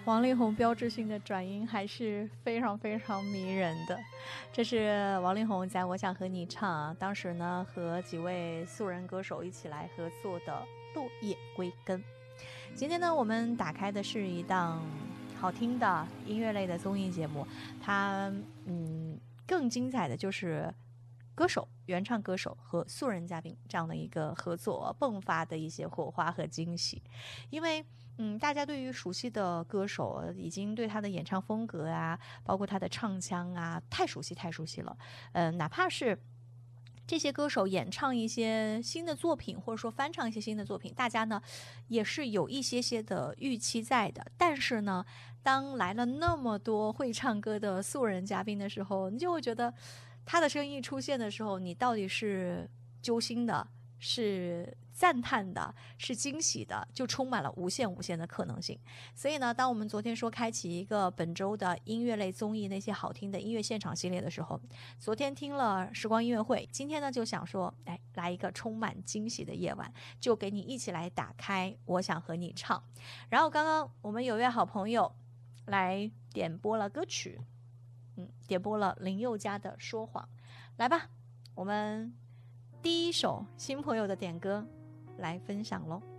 王力宏标志性的转音还是非常非常迷人的。这是王力宏在《我想和你唱》当时呢和几位素人歌手一起来合作的《落叶归根》。今天呢我们打开的是一档好听的音乐类的综艺节目，它更精彩的就是歌手、原唱歌手和素人嘉宾这样的一个合作，迸发的一些火花和惊喜。因为大家对于熟悉的歌手已经对他的演唱风格啊，包括他的唱腔啊，太熟悉了。哪怕是这些歌手演唱一些新的作品，或者说翻唱一些新的作品，大家呢也是有一些的预期在的。但是呢，当来了那么多会唱歌的素人嘉宾的时候，你就会觉得他的声音出现的时候，你到底是揪心的，是赞叹的，是惊喜的，就充满了无限的可能性。所以呢，当我们昨天说开启一个本周的音乐类综艺那些好听的音乐现场系列的时候，昨天听了时光音乐会，今天呢就想说来一个充满惊喜的夜晚，就给你一起来打开我想和你唱。然后刚刚我们有位好朋友来点播了歌曲，点播了林宥嘉的说谎。来吧，我们第一首新朋友的点歌来分享咯。